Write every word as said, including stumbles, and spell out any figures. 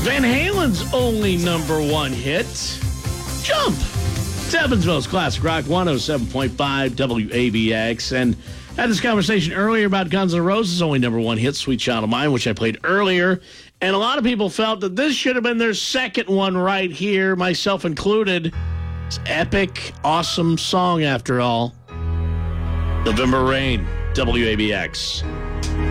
Van Halen's only number one hit, Jump. It's Evansville's Classic Rock one oh seven point five W A B X. And had this conversation earlier about Guns N' Roses' only number one hit, Sweet Child of Mine, which I played earlier. And a lot of people felt that this should have been their second one right here, myself included. It's epic, awesome song after all. November Rain, W A B X.